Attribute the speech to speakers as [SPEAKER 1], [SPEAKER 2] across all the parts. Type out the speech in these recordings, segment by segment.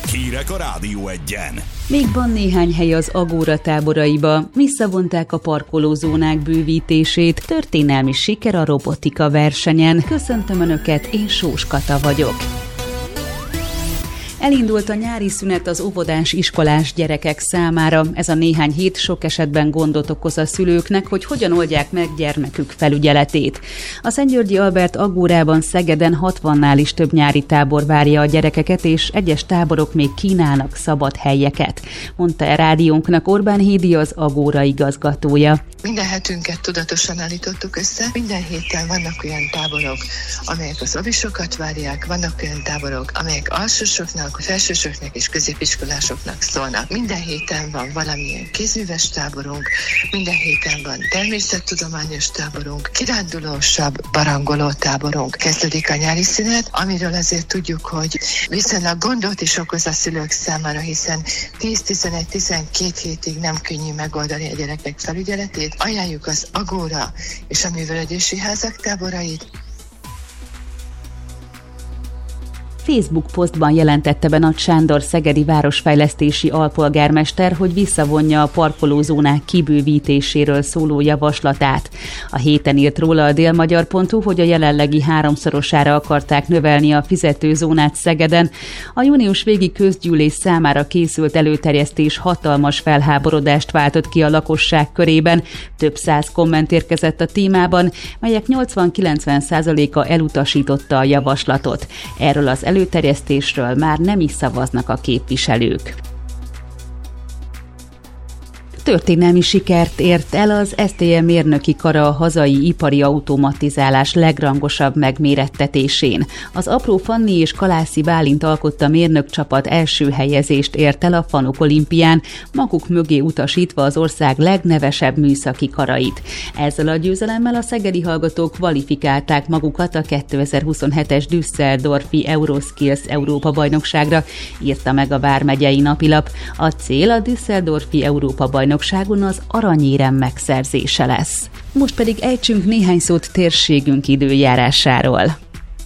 [SPEAKER 1] Hírek a Rádió Egyen.
[SPEAKER 2] Még van néhány hely az Agóra táboraiba, visszavonták a parkolózónák bővítését, történelmi siker a robotika versenyen. Köszöntöm Önöket, én Sós Kata vagyok. Elindult a nyári szünet az óvodás, iskolás gyerekek számára. Ez a néhány hét sok esetben gondot okoz a szülőknek, hogy hogyan oldják meg gyermekük felügyeletét. A Szentgyörgyi Albert Agórában Szegeden 60-nál is több nyári tábor várja a gyerekeket, és egyes táborok még kínálnak szabad helyeket, mondta a rádiónknak Orbán Hédi, az Agóra igazgatója.
[SPEAKER 3] Minden hetünket tudatosan állítottuk össze. Minden héten vannak olyan táborok, amelyek az óvisokat várják, vannak olyan táborok, amelyek alsósoknak, felsősöknek és középiskolásoknak szólnak. Minden héten van valamilyen kézműves táborunk, minden héten van természettudományos táborunk, kirándulósabb, barangoló táborunk. Kezdődik a nyári szünet, amiről azért tudjuk, hogy viszonylag gondot is okoz a szülők számára, hiszen 10-11-12 hétig nem könnyű megoldani a gyerekek felügyeletét. Ajánljuk az Agóra és a művelődési házak táborait.
[SPEAKER 2] Facebook posztban jelentette be Nagy Sándor szegedi városfejlesztési alpolgármester, hogy visszavonja a parkolózónák kibővítéséről szóló javaslatát. A héten írt róla a Délmagyar.hu, hogy a jelenlegi 3-szorosára akarták növelni a fizetőzónát Szegeden. A június végi közgyűlés számára készült előterjesztés hatalmas felháborodást váltott ki a lakosság körében. Több száz komment érkezett a témában, melyek 80-90%-a elutasította a javaslatot. Erről az előterjesztésről már nem is szavaznak a képviselők. Történelmi sikert ért el az STM mérnöki kara a hazai ipari automatizálás legrangosabb megmérettetésén. Az Apró Fanni és Kalászi Bálint alkotta mérnökcsapat első helyezést ért el a Fanok olimpián, maguk mögé utasítva az ország legnevesebb műszaki karait. Ezzel a győzelemmel a szegedi hallgatók kvalifikálták magukat a 2027-es Düsseldorfi Euroskills Európa-bajnokságra, írta meg a vármegyei napilap. A cél a Düsseldorfi Európa-bajnokságon az aranyérem megszerzése lesz. Most pedig ejtsünk néhány szót térségünk időjárásáról.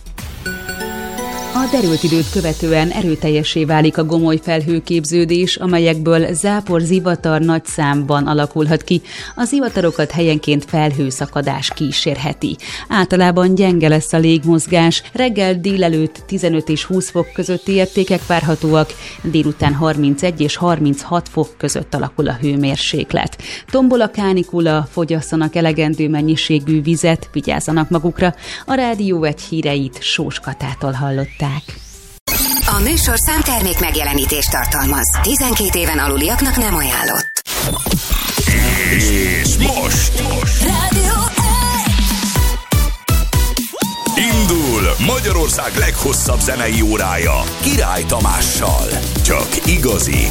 [SPEAKER 2] A derült időt követően erőteljessé válik a gomoly felhőképződés, amelyekből zápor, zivatar nagy számban alakulhat ki. A zivatarokat helyenként felhőszakadás kísérheti. Általában gyenge lesz a légmozgás, reggel délelőtt 15 és 20 fok közötti értékek várhatóak, délután 31 és 36 fok között alakul a hőmérséklet. Tombol a kánikula, fogyasszanak elegendő mennyiségű vizet, vigyázzanak magukra. A Rádió Egy híreit Sós Katától hallották.
[SPEAKER 4] A műsor számtermék megjelenítést tartalmaz. 12 éven aluliaknak nem ajánlott.
[SPEAKER 1] És most
[SPEAKER 4] Rádió
[SPEAKER 1] indul Magyarország leghosszabb zenei órája Király Tamással. Csak igazi